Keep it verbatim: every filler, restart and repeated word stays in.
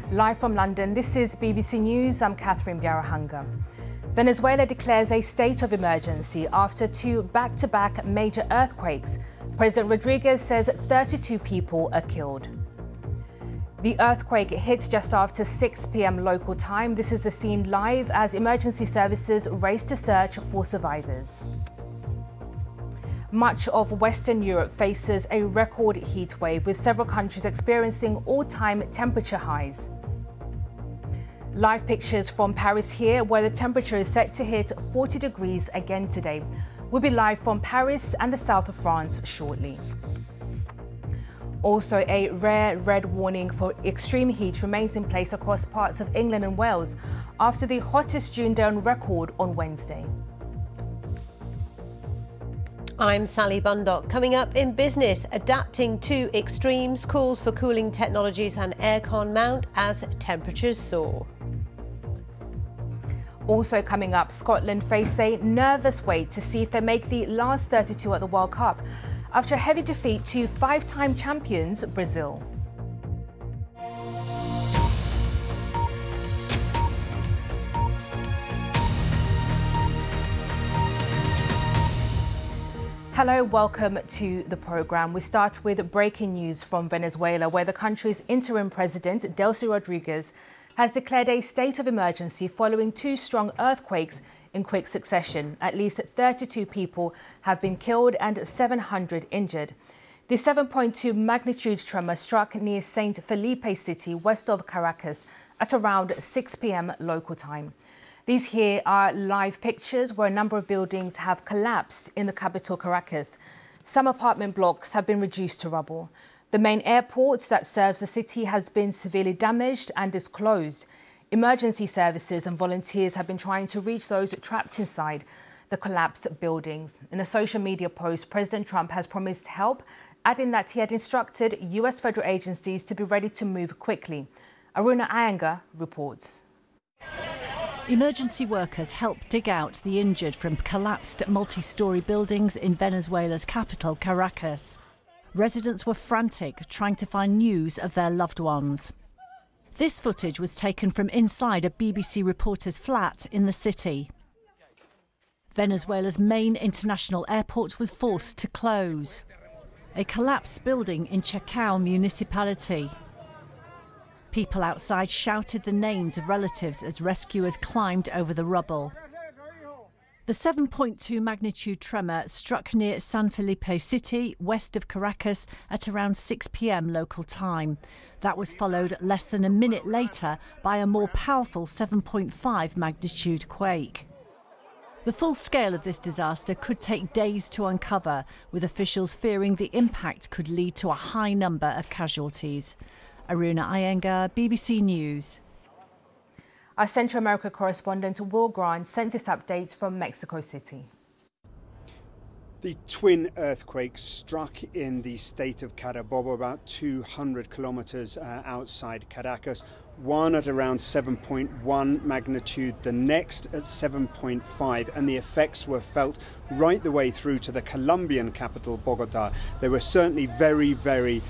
Live from London, this is B B C News. I'm Catherine Biarahanga. Venezuela declares a state of emergency after two back-to-back major earthquakes. President Rodriguez says thirty-two people are killed. The earthquake hits just after six p m local time. This is the scene live as emergency services race to search for survivors. Much of Western Europe faces a record heat wave, with several countries experiencing all-time temperature highs. Live pictures from Paris here, where the temperature is set to hit forty degrees again today. We'll be live from Paris and the south of France shortly. Also, a rare red warning for extreme heat remains in place across parts of England and Wales after the hottest June day on record on Wednesday. I'm Sally Bundock. Coming up in business, adapting to extremes, calls for cooling technologies and aircon mount as temperatures soar. Also coming up, Scotland face a nervous wait to see if they make the last thirty-two at the World Cup after a heavy defeat to five-time champions Brazil. Hello, welcome to the programme. We start with breaking news from Venezuela, where the country's interim president, Delcy Rodriguez, has declared a state of emergency following two strong earthquakes in quick succession. At least thirty-two people have been killed and seven hundred injured. The seven point two magnitude tremor struck near Saint Felipe City, west of Caracas, at around six p m local time. These here are live pictures where a number of buildings have collapsed in the capital, Caracas. Some apartment blocks have been reduced to rubble. The main airport that serves the city has been severely damaged and is closed. Emergency services and volunteers have been trying to reach those trapped inside the collapsed buildings. In a social media post, President Trump has promised help, adding that he had instructed U S federal agencies to be ready to move quickly. Aruna Iyengar reports. Emergency workers helped dig out the injured from collapsed multi-storey buildings in Venezuela's capital, Caracas. Residents were frantic, trying to find news of their loved ones. This footage was taken from inside a B B C reporter's flat in the city. Venezuela's main international airport was forced to close. A collapsed building in Chacao municipality. People outside shouted the names of relatives as rescuers climbed over the rubble. The seven point two magnitude tremor struck near San Felipe City, west of Caracas, at around six p m local time. That was followed less than a minute later by a more powerful seven point five magnitude quake. The full scale of this disaster could take days to uncover, with officials fearing the impact could lead to a high number of casualties. Aruna Iyengar, B B C News. Our Central America correspondent Will Grant sent this update from Mexico City. The twin earthquakes struck in the state of Carabobo, about two hundred kilometers uh, outside Caracas. One at around seven point one magnitude, the next at seven point five, and the effects were felt right the way through to the Colombian capital, Bogota. They were certainly very, very